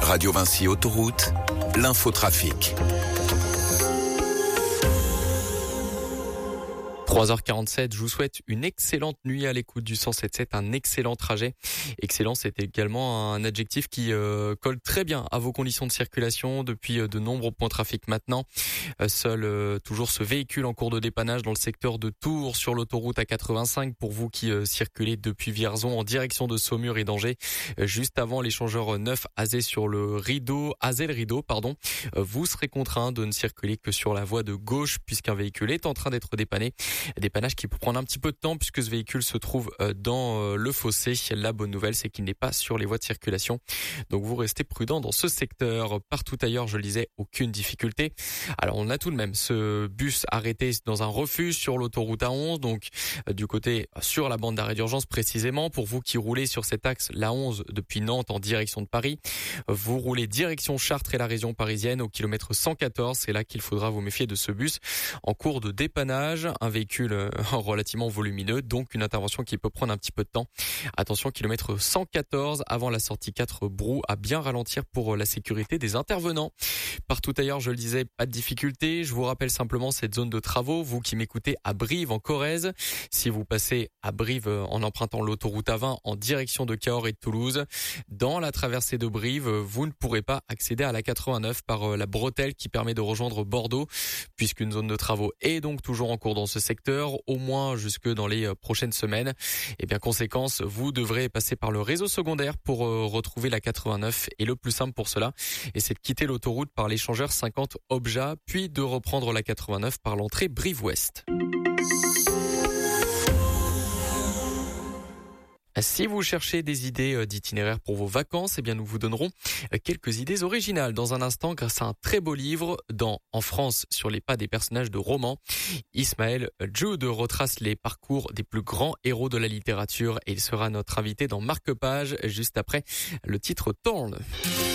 Radio Vinci Autoroute, l'infotrafic. 3h47, je vous souhaite une excellente nuit à l'écoute du 107.7, un excellent trajet. Excellent, c'est également un adjectif qui colle très bien à vos conditions de circulation depuis de nombreux points de trafic maintenant. Seul toujours ce véhicule en cours de dépannage dans le secteur de Tours sur l'autoroute A85 pour vous qui circulez depuis Vierzon en direction de Saumur et d'Angers. Juste avant l'échangeur 9 Azé le Rideau, vous serez contraint de ne circuler que sur la voie de gauche puisqu'un véhicule est en train d'être dépanné. Dépannage qui peut prendre un petit peu de temps puisque ce véhicule se trouve dans le fossé. La bonne nouvelle, c'est qu'il n'est pas sur les voies de circulation. Donc vous restez prudent dans ce secteur. Partout ailleurs, je le disais, aucune difficulté. Alors on a tout de même ce bus arrêté dans un refuge sur l'autoroute A11, donc du côté sur la bande d'arrêt d'urgence précisément. Pour vous qui roulez sur cet axe, la 11 depuis Nantes en direction de Paris, vous roulez direction Chartres et la région parisienne au kilomètre 114. C'est là qu'il faudra vous méfier de ce bus en cours de dépannage. Un véhicule relativement volumineux, donc une intervention qui peut prendre un petit peu de temps. Attention, kilomètre 114 avant la sortie 4 Brou, à bien ralentir pour la sécurité des intervenants. Partout ailleurs, je le disais, pas de difficulté. Je vous rappelle simplement cette zone de travaux. Vous qui m'écoutez à Brive en Corrèze, si vous passez à Brive en empruntant l'autoroute A20 en direction de Cahors et de Toulouse, dans la traversée de Brive, vous ne pourrez pas accéder à la 89 par la bretelle qui permet de rejoindre Bordeaux, puisqu'une zone de travaux est donc toujours en cours dans ce secteur, au moins jusque dans les prochaines semaines. Et bien conséquence, vous devrez passer par le réseau secondaire pour retrouver la 89. Et le plus simple pour cela, c'est de quitter l'autoroute par l'échangeur 50 Obja, puis de reprendre la 89 par l'entrée Brive-Ouest. Si vous cherchez des idées d'itinéraires pour vos vacances, nous vous donnerons quelques idées originales dans un instant grâce à un très beau livre En France sur les pas des personnages de romans. Ismaël Jude retrace les parcours des plus grands héros de la littérature et il sera notre invité dans Marque-Page juste après le titre Torn.